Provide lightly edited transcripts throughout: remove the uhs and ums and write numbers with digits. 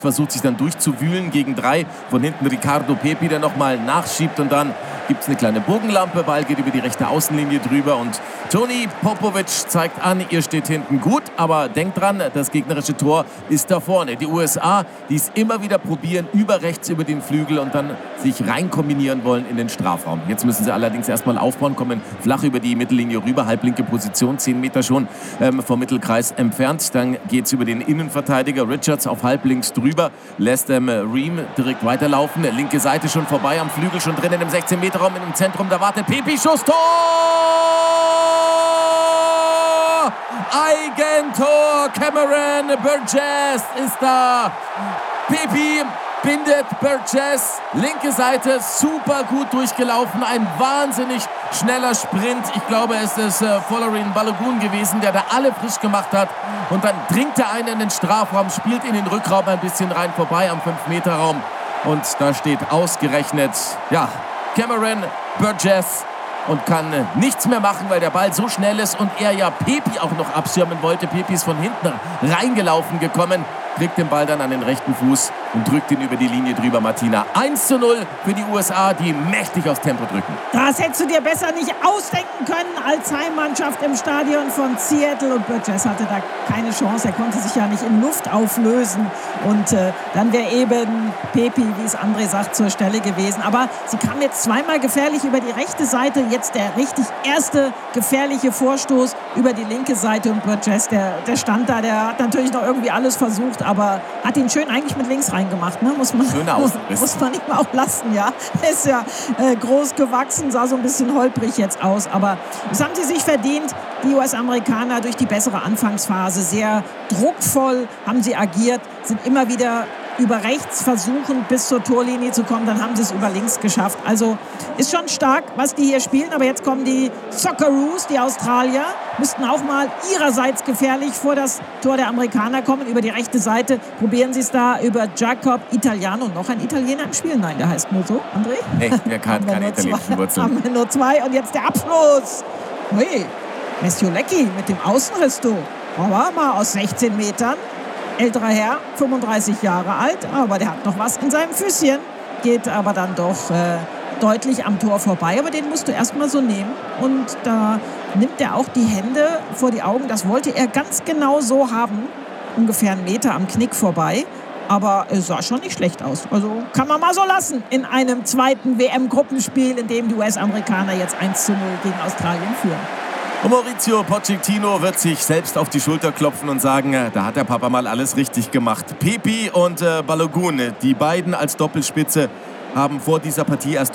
versucht sich dann durchzuwühlen gegen 3. Von hinten Ricardo Pepi, der nochmal nachschiebt und dann gibt es eine kleine Bogenlampe. Ball geht über die rechte Außenlinie drüber und Toni Popovic zeigt an, ihr steht hinten gut, aber denkt dran, das gegnerische Tor ist da vorne. Die USA, die es immer wieder probieren, über rechts über den Flügel und dann sich rein kombinieren wollen in den Strafraum. Jetzt müssen sie allerdings erstmal aufbauen, kommen flach über die Mittellinie rüber, halblinke Position, 10 Meter schon vom Mittelkreis entfernt. Dann geht es über den Innenverteidiger Richards auf halblinks drüber, lässt Ream direkt weiterlaufen. Linke Seite schon vorbei, am Flügel schon drinnen im 16-Meter-Raum, im Zentrum, da wartet Pepi, Schuss, Tor! Eigentor, Cameron Burgess ist da. Pepi bindet Burgess, linke Seite, super gut durchgelaufen, ein wahnsinnig schneller Sprint. Ich glaube, es ist Folarin Balogun gewesen, der da alle frisch gemacht hat. Und dann dringt er einen in den Strafraum, spielt in den Rückraum ein bisschen rein vorbei am 5-Meter-Raum. Und da steht ausgerechnet, ja, Cameron Burgess und kann nichts mehr machen, weil der Ball so schnell ist und er ja Pepi auch noch abschirmen wollte. Pepi ist von hinten reingelaufen gekommen, kriegt den Ball dann an den rechten Fuß und drückt ihn über die Linie drüber, Martina. 1:0 für die USA, die mächtig aufs Tempo drücken. Das hättest du dir besser nicht ausdenken können als Heimmannschaft im Stadion von Seattle. Und Burgess hatte da keine Chance. Er konnte sich ja nicht in Luft auflösen. Und dann wäre eben Pepi, wie es André sagt, zur Stelle gewesen. Aber sie kam jetzt zweimal gefährlich über die rechte Seite. Jetzt der richtig erste gefährliche Vorstoß über die linke Seite. Und Burgess, der stand da, der hat natürlich noch irgendwie alles versucht, aber hat ihn schön eigentlich mit links reingemacht, ne? Muss man ihm auch lassen, ja. Er ist ja groß gewachsen, sah so ein bisschen holprig jetzt aus, aber das haben sie sich verdient, die US-Amerikaner, durch die bessere Anfangsphase. Sehr druckvoll haben sie agiert, sind immer wieder über rechts versuchen, bis zur Torlinie zu kommen, dann haben sie es über links geschafft. Also ist schon stark, was die hier spielen, aber jetzt kommen die Socceroos, die Australier, müssten auch mal ihrerseits gefährlich vor das Tor der Amerikaner kommen, über die rechte Seite. Probieren sie es da über Jacob Italiano, noch ein Italiener im Spiel? Nein, der heißt nur so, André? Nee, der kann keine italienischen Wurzeln. Haben wir nur 2 und jetzt der Abschluss. Hui, Messiulecki mit dem Außenriss, du. Aber mal aus 16 Metern. Älterer Herr, 35 Jahre alt, aber der hat noch was in seinem Füßchen. Geht aber dann doch deutlich am Tor vorbei. Aber den musst du erstmal so nehmen. Und da nimmt er auch die Hände vor die Augen. Das wollte er ganz genau so haben. Ungefähr 1 Meter am Knick vorbei. Aber es sah schon nicht schlecht aus. Also kann man mal so lassen in einem zweiten WM-Gruppenspiel, in dem die US-Amerikaner jetzt 1:0 gegen Australien führen. Und Maurizio Pochettino wird sich selbst auf die Schulter klopfen und sagen, da hat der Papa mal alles richtig gemacht. Pepi und Balogun, die beiden als Doppelspitze, haben vor dieser Partie erst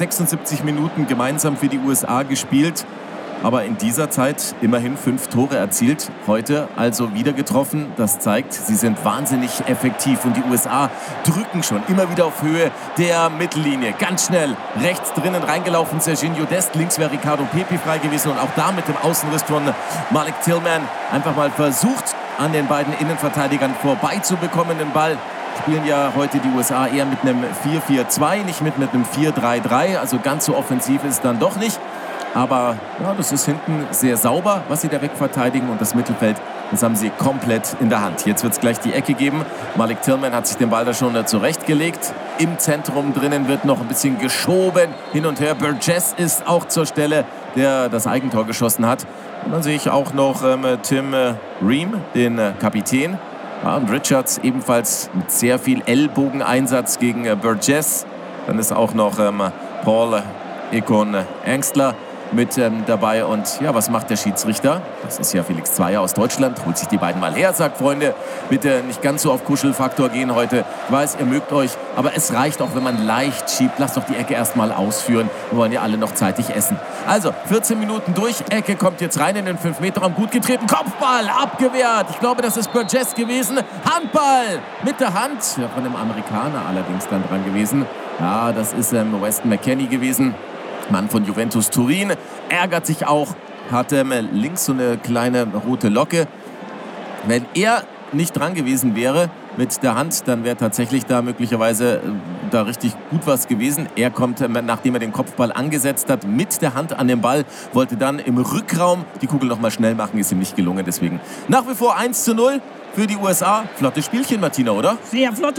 176 Minuten gemeinsam für die USA gespielt. Aber in dieser Zeit immerhin 5 Tore erzielt. Heute also wieder getroffen. Das zeigt, sie sind wahnsinnig effektiv. Und die USA drücken schon immer wieder auf Höhe der Mittellinie. Ganz schnell rechts drinnen reingelaufen Serginho Dest. Links wäre Ricardo Pepi frei gewesen. Und auch da mit dem Außenriss von Malik Tillman einfach mal versucht, an den beiden Innenverteidigern vorbeizubekommen. Den Ball spielen ja heute die USA eher mit einem 4-4-2, nicht mit einem 4-3-3. Also ganz so offensiv ist es dann doch nicht. Aber ja, das ist hinten sehr sauber, was sie da wegverteidigen. Und das Mittelfeld, das haben sie komplett in der Hand. Jetzt wird es gleich die Ecke geben. Malik Tillman hat sich den Ball da schon zurechtgelegt. Im Zentrum drinnen wird noch ein bisschen geschoben. Hin und her. Burgess ist auch zur Stelle, der das Eigentor geschossen hat. Und dann sehe ich auch noch Tim Ream, den Kapitän. Ja, und Richards ebenfalls mit sehr viel Ellbogeneinsatz gegen Burgess. Dann ist auch noch Paul Ekon Engstler mit dabei. Und ja, was macht der Schiedsrichter? Das ist ja Felix Zweier aus Deutschland. Holt sich die beiden mal her, sagt: Freunde, bitte nicht ganz so auf Kuschelfaktor gehen heute. Ich weiß, ihr mögt euch, aber es reicht auch, wenn man leicht schiebt. Lasst doch die Ecke erstmal ausführen. Wir wollen ja alle noch zeitig essen. Also, 14 Minuten durch. Ecke kommt jetzt rein in den 5-Meter-Raum. Gut getreten. Kopfball, abgewehrt. Ich glaube, das ist Burgess gewesen. Handball mit der Hand. Ja, von dem Amerikaner allerdings dann dran gewesen. Ja, das ist Weston McKennie gewesen. Mann von Juventus Turin, ärgert sich auch, hat links so eine kleine rote Locke. Wenn er nicht dran gewesen wäre mit der Hand, dann wäre tatsächlich da möglicherweise da richtig gut was gewesen. Er kommt, nachdem er den Kopfball angesetzt hat, mit der Hand an den Ball, wollte dann im Rückraum die Kugel noch mal schnell machen, ist ihm nicht gelungen. Deswegen nach wie vor 1:0 für die USA. Flottes Spielchen, Martina, oder? Sehr flott.